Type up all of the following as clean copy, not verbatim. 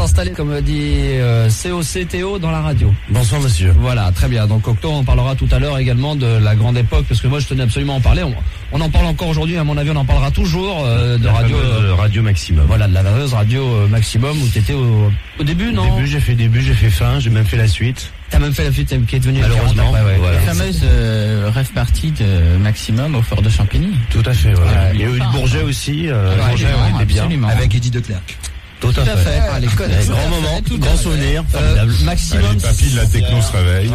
s'installer, comme dit COC Théo, dans la radio. Bonsoir monsieur. Voilà, très bien. Donc Octo, on parlera tout à l'heure également de la grande époque, parce que moi je tenais absolument à en parler. On en parle encore aujourd'hui, à mon avis on en parlera toujours de radio. Radio Maximum. Voilà, de la fameuse radio Maximum où t'étais au début, non? Au début, j'ai fait fin, j'ai même fait la suite. T'as même fait la suite qui est devenue malheureusement. Après, voilà. La fameuse rêve partie de Maximum au Fort de Champigny. Tout à fait, voilà. Il y a eu enfin, le Bourget aussi, Bourget, on était bien. absolument. Avec Eddie Declercq. Tout à fait. Les connaissances. Grand moment, grand souvenir, formidable. Maximum. Les papilles de la techno se réveillent.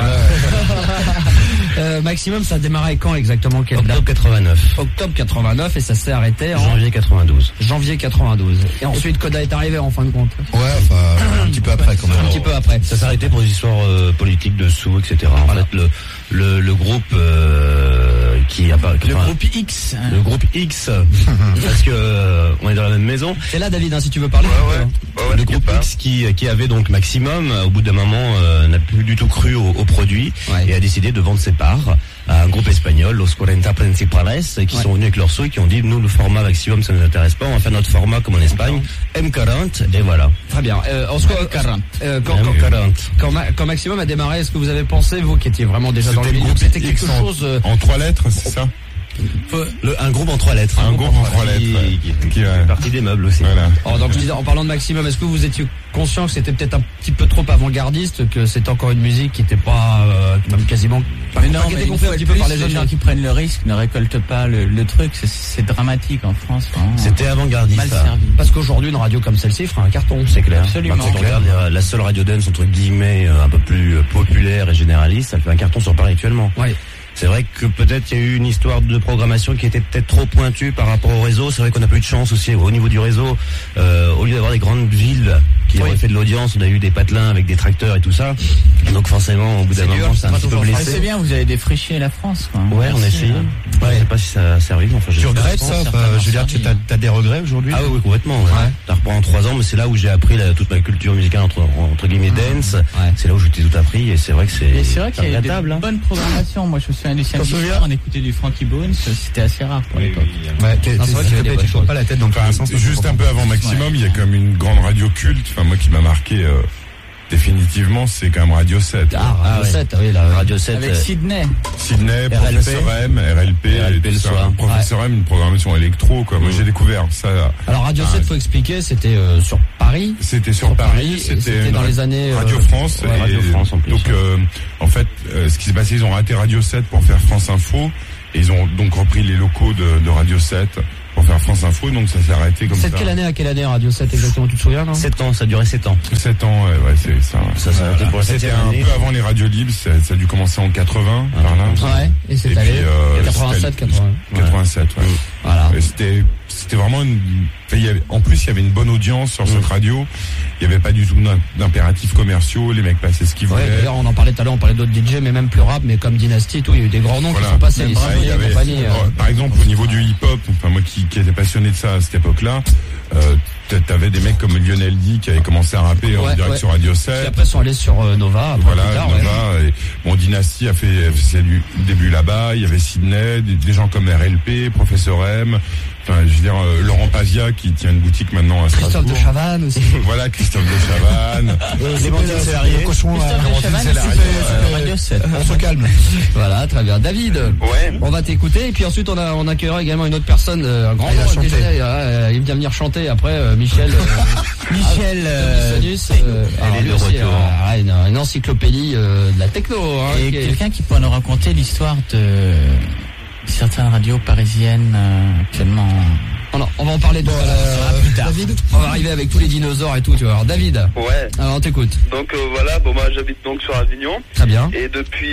Maximum, ça a démarré quand exactement? Quelle date? Octobre 89. Octobre 89 et ça s'est arrêté en Janvier 92. janvier 92. Et ensuite Koda est arrivé en fin de compte. Ouais, enfin, un petit peu après quand même. Un petit peu après. Ça s'est arrêté pour des histoires politiques dessous, etc. En fait, le groupe qui a pas... Le groupe X. Le groupe X, parce que on est dans la même maison. C'est là David, hein, si tu veux parler. Le groupe X qui avait donc Maximum, au bout d'un moment, n'a plus du tout cru au produit et a décidé de vendre ses parts à un groupe espagnol, Los 40 Principales, qui sont venus avec leurs sous et qui ont dit, nous, le format Maximum, ça ne nous intéresse pas, on va faire notre format comme en Espagne, M40, et voilà. Très bien. Quand Maximum a démarré, est-ce que vous avez pensé, vous qui étiez vraiment déjà dans le milieu, que c'était quelque chose... En 3 lettres, c'est ça? Un groupe en 3 lettres. Un groupe en 3 lettres. Qui fait partie des meubles aussi. Voilà. Alors, donc je disais, en parlant de Maximum, est-ce que vous étiez conscient que c'était peut-être un petit peu trop avant-gardiste, que c'était encore une musique qui n'était pas même quasiment Mais non, qui mais était compris un petit peu par les les jeunes gens qui prennent le risque ne récoltent pas le truc. C'est dramatique en France. Vraiment. C'était avant-gardiste. Mal ça. servi. Parce qu'aujourd'hui, une radio comme celle-ci ferait un carton, c'est clair. Absolument. Quand on regarde la seule radio dance entre guillemets un peu plus populaire et généraliste, ça fait un carton sur Paris actuellement. Ouais. C'est vrai que peut-être il y a eu une histoire de programmation qui était peut-être trop pointue par rapport au réseau. C'est vrai qu'on a pas eu de chance aussi au niveau du réseau. Au lieu d'avoir des grandes villes qui auraient fait de l'audience, on a eu des patelins avec des tracteurs et tout ça. Donc forcément, au bout d'un moment, c'est un petit peu blessé. C'est bien, vous avez défriché la France, quoi. Ouais, on a essayé. Je sais pas si ça arrive. Enfin, Tu regrettes ça? Je veux dire, t'as des regrets aujourd'hui? Ah oui, complètement. Ouais. Ça reprend en 3 ans, mais c'est là où j'ai appris toute ma culture musicale entre guillemets dance. Ouais. C'est là où j'ai tout appris et c'est vrai que Et c'est vrai qu'il y a regrettable. des bonnes programmations. Moi, je me souviens du samedi soir, on écoutait du Frankie Bones, c'était assez rare pour l'époque. Ouais, c'est vrai qu'il y a des bonnes tu tournes pas la tête dans le Enfin, sens. juste un peu avant Maximum, il y a quand même une grande radio culte. Enfin, moi qui m'a marqué définitivement, c'est quand même Radio 7. Radio 7, oui, la Radio 7. Avec Sydney. Sydney, Professeur M, RLP le tout ça. soir. Professeur M, une programmation électro, quoi. Moi, j'ai découvert ça. Alors Radio 7, faut expliquer, c'était sur Paris. C'était sur Paris, et c'était dans les années Radio France. ouais, Radio France en plus. Donc, en fait, ce qui s'est passé, ils ont raté Radio 7 pour faire France Info. Et ils ont donc repris les locaux de Radio 7 pour faire France Info, donc ça s'est arrêté comme ça. C'est de quelle année à quelle année Radio 7 exactement, tu te souviens, non? 7 ans, ça a duré 7 ans. 7 ans, ouais, c'est ça. Ça s'est arrêté pour la C'était 7e un année. peu avant les radios libres, ça a dû commencer en 80, par là. Ouais, et c'est Et allé puis, 87, 80. 87, ouais. Voilà. Et c'était vraiment en plus, il y avait une bonne audience sur cette radio. Il n'y avait pas du tout d'impératifs commerciaux. Les mecs passaient ce qu'ils Ouais, voulaient. d'ailleurs, on en parlait tout à l'heure, on parlait d'autres DJ, mais même plus rap, mais comme Dynasty et tout, il y a eu des grands noms qui sont passés. Ouais, Ici, il y avait, compagnie, par exemple, au niveau du hip-hop, enfin, moi qui étais passionné de ça à cette époque-là, t'avais des mecs comme Lionel D qui avaient commencé à rapper en direct sur Radio 7. Qui après sont allés sur Nova. Après, Voilà, plus tard, Nova. Et, bon, Dynasty a fait du début là-bas. Il y avait Sydney, des gens comme RLP, Professeur M. Enfin, je veux dire, Laurent Pavia qui tient une boutique maintenant à Strasbourg. Christophe de Chavannes aussi. Voilà, Christophe de Chavannes. Le cochon Radio 7. On se calme. Voilà, très bien. David, on va t'écouter et puis ensuite on accueillera également une autre personne, un grand nom. Il vient venir chanter après, Michel. Michel Sonus, elle est de retour. une encyclopédie de la techno. Hein, et quelqu'un qui pourrait nous raconter l'histoire de certaines radios parisiennes actuellement. On va en parler tout à l'heure. Plus tard. David, on va arriver avec tous les dinosaures et tout, tu vois. Alors David. Ouais. Alors on t'écoute. Donc voilà, bon moi j'habite donc sur Avignon. Très bien. Et depuis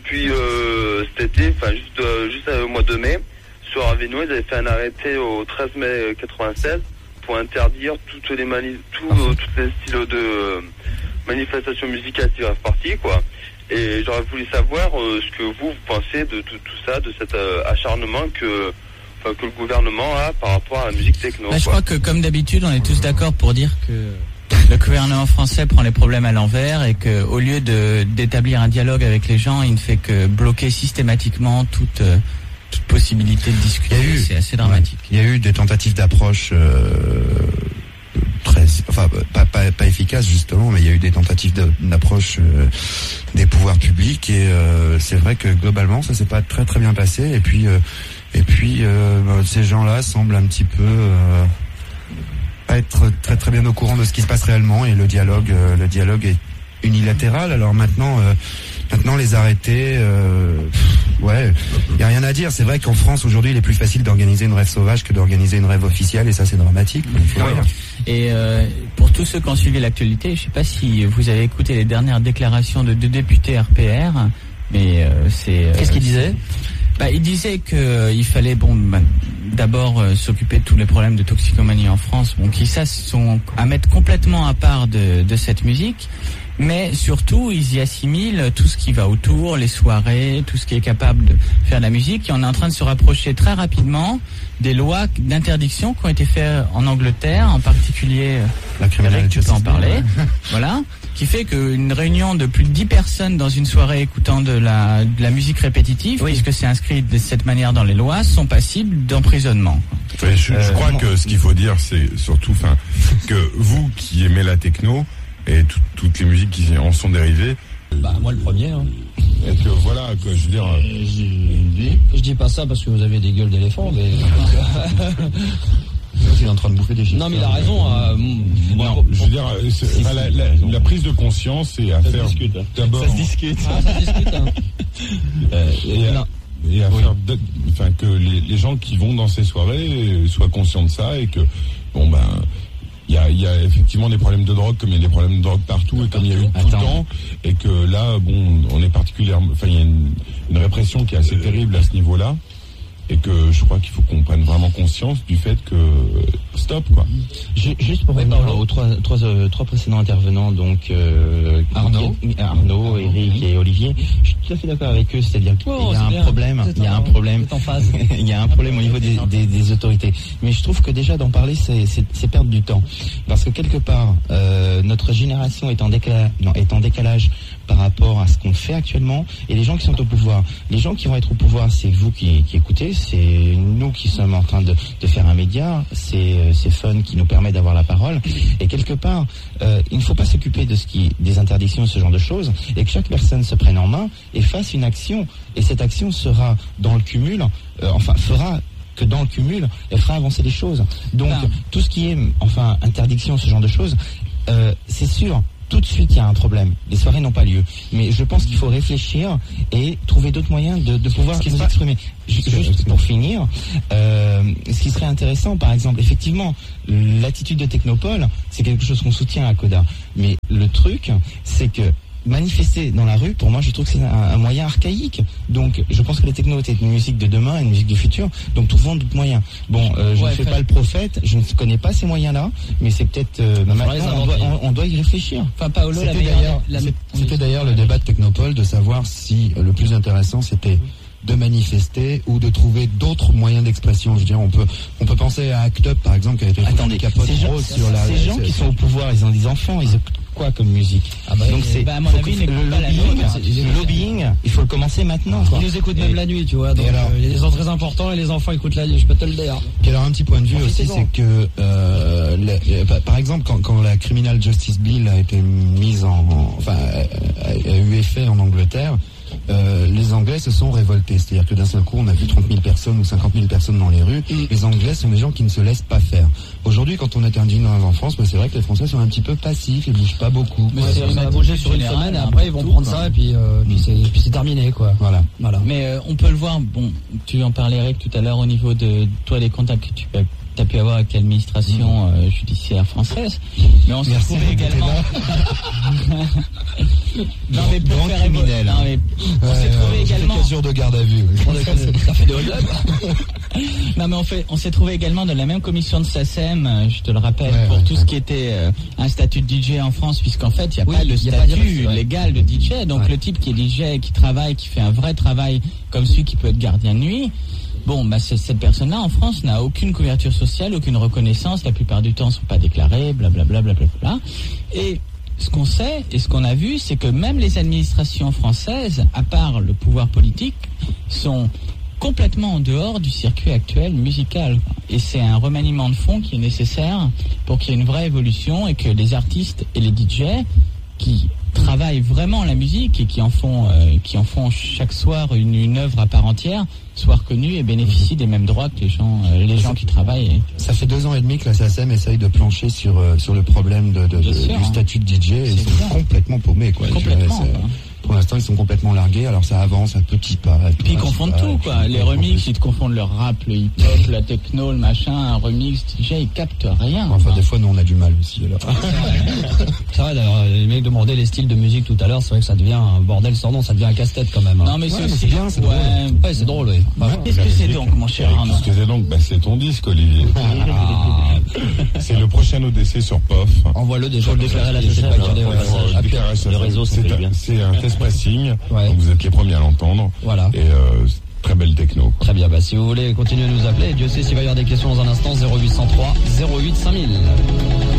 cet été, enfin juste au mois de mai, sur Avignon, ils avaient fait un arrêté au 13 mai 96 pour interdire tous les styles de manifestations musicales qui rêvent partie, quoi. Et j'aurais voulu savoir ce que vous pensez de tout ça, de cet acharnement que le gouvernement a par rapport à la musique techno. Je crois que comme d'habitude, on est tous d'accord pour dire que le gouvernement français prend les problèmes à l'envers et que au lieu d'établir un dialogue avec les gens, il ne fait que bloquer systématiquement toute possibilité de discuter. C'est assez dramatique. Il y a eu des tentatives d'approche 13 enfin pas efficace justement, mais il y a eu des tentatives d'approche des pouvoirs publics et c'est vrai que globalement ça s'est pas très très bien passé. Et puis ces gens-là semblent un petit peu pas être très très bien au courant de ce qui se passe réellement, et le dialogue est unilatéral. Alors maintenant les arrêter, il y a rien à dire. C'est vrai qu'en France aujourd'hui il est plus facile d'organiser une rave sauvage que d'organiser une rave officielle, et ça c'est dramatique. Et pour tous ceux qui ont suivi l'actualité, je sais pas si vous avez écouté les dernières déclarations de deux députés RPR, mais qu'est-ce qu'ils disaient? Il disait que il fallait d'abord s'occuper de tous les problèmes de toxicomanie en France, qui ça sont à mettre complètement à part de cette musique. Mais surtout, ils y assimilent tout ce qui va autour, les soirées, tout ce qui est capable de faire de la musique. Et on est en train de se rapprocher très rapidement des lois d'interdiction qui ont été faites en Angleterre, en particulier, Eric, tu peux en parler. Voilà. Qui fait qu'une réunion de plus de 10 personnes dans une soirée écoutant de la musique répétitive, puisque c'est inscrit de cette manière dans les lois, sont passibles d'emprisonnement. Je crois que ce qu'il faut dire, c'est surtout, que vous qui aimez la techno, et toutes les musiques qui en sont dérivées. Moi le premier. Hein. Et que voilà, je veux dire. Je dis pas ça parce que vous avez des gueules d'éléphant, mais. Il est en train de bouffer des chiffres. Non, mais il a raison. Non, je veux dire, la prise de conscience et à faire d'abord. Ça se discute. Ça se discute. Hein. Et à faire que les gens qui vont dans ces soirées soient conscients de ça, et que il y a effectivement des problèmes de drogue, comme il y a des problèmes de drogue partout, et comme il y a eu tout le temps, et que là, on est particulièrement, il y a une répression qui est assez terrible à ce niveau-là, et que je crois qu'il faut qu'on prenne vraiment conscience du fait que stop, quoi. Juste pour revenir aux trois précédents intervenants, donc Arnaud, Eric et Olivier, je suis tout à fait d'accord avec eux, c'est-à-dire qu'il y a un problème, il y a un problème au niveau des autorités. Mais je trouve que déjà d'en parler, c'est perdre du temps, parce que quelque part notre génération est en décalage par rapport à ce qu'on fait actuellement, et les gens qui sont au pouvoir, les gens qui vont être au pouvoir, c'est vous qui écoutez, c'est nous qui sommes en train de faire un média, c'est Fun qui nous permet d'avoir la parole, et quelque part il ne faut pas s'occuper des interdictions, ce genre de choses, et que chaque personne se prenne en main et fasse une action, et cette action sera dans le cumul, fera que dans le cumul, elle fera avancer les choses. Donc tout ce qui est interdiction, ce genre de choses, c'est sûr, tout de suite il y a un problème. Les soirées n'ont pas lieu. Mais je pense qu'il faut réfléchir et trouver d'autres moyens de pouvoir nous exprimer. Juste pour finir, ce qui serait intéressant, par exemple, effectivement, l'attitude de Technopole, c'est quelque chose qu'on soutient à Coda. Mais le truc, c'est que manifester dans la rue, pour moi, je trouve que c'est un moyen archaïque. Donc, je pense que les technos étaient une musique de demain, une musique du futur. Donc, trouvons d'autres moyens. Je ne fais pas le prophète, je ne connais pas ces moyens-là, mais c'est peut-être maintenant, on doit y réfléchir. Paolo, c'était d'ailleurs le débat de Technopole, de savoir si le plus intéressant c'était de manifester ou de trouver d'autres moyens d'expression. Je veux dire, on peut penser à Act Up, par exemple, qui a été capote rose sur la. Ces gens qui sont au pouvoir, ils ont des enfants, ils écoutent quoi comme musique? Donc c'est à mon avis, le lobbying, il faut le commencer maintenant. Ils nous écoutent même la nuit, tu vois. Donc il y a des gens très importants et les enfants écoutent la nuit, je peux te le dire. Et alors un petit point de vue aussi, c'est que par exemple, quand la Criminal Justice Bill a été mise a eu effet en Angleterre, les Anglais se sont révoltés. C'est-à-dire que d'un seul coup, on a vu 30 000 personnes ou 50 000 personnes dans les rues. Les Anglais sont des gens qui ne se laissent pas faire. Aujourd'hui, quand on interdit une rave en France, c'est vrai que les Français sont un petit peu passifs, ils bougent pas beaucoup. Mais ça va bouger sur une semaine, et après ils vont prendre ça, et puis c'est terminé, quoi. Voilà. Mais on peut le voir, tu en parlais, Eric, tout à l'heure, au niveau de toi, les contacts que tu as pu avoir avec l'administration judiciaire française, mais on s'est trouvé également. Non, mais pour faire criminel. On s'est trouvé également. 15 jours de garde à vue. Ça fait de hold-up. Non, mais on s'est trouvé également dans la même commission de SACEM, je te le rappelle, pour tout ce qui était un statut de DJ en France, puisqu'en fait, il n'y a pas de statut légal de DJ. Donc le type qui est DJ, qui travaille, qui fait un vrai travail comme celui qui peut être gardien de nuit. Cette personne-là, en France, n'a aucune couverture sociale, aucune reconnaissance, la plupart du temps ne sont pas déclarés, blablabla, blablabla. Et ce qu'on sait et ce qu'on a vu, c'est que même les administrations françaises, à part le pouvoir politique, sont complètement en dehors du circuit actuel musical. Et c'est un remaniement de fond qui est nécessaire pour qu'il y ait une vraie évolution et que les artistes et les DJ qui travaillent vraiment la musique et qui en font chaque soir une œuvre à part entière soient reconnus et bénéficient des mêmes droits que les gens qui travaillent. Ça fait 2 ans et demi que la SACEM essaye de plancher sur le problème du statut de DJ et ils sont complètement paumés, quoi. Complètement. Pour l'instant, ils sont complètement largués, alors ça avance à petits pas. Puis ils confondent tout, quoi. Les remixes, ils te confondent le rap, le hip-hop, la techno, le machin, un remix, DJ, ils captent rien. Enfin, des fois, nous, on a du mal aussi, alors. C'est vrai, d'ailleurs, les mecs demandaient les styles de musique tout à l'heure, c'est vrai que ça devient un bordel sans nom, ça devient un casse-tête quand même. Non, mais c'est bien, c'est drôle. Ouais, c'est drôle, oui. Qu'est-ce que c'est donc, mon cher Arnaud? Qu'est-ce que c'est donc? C'est ton disque, Olivier. C'est le prochain ODC sur POF. Envoie-le déjà, le déclarer à la le réseau, c'est un test pressing. Ouais. Donc vous êtes les premiers à l'entendre. Voilà. Et très belle techno. Très bien, si vous voulez continuer à nous appeler, Dieu sait s'il va y avoir des questions dans un instant, 0803 08 5000.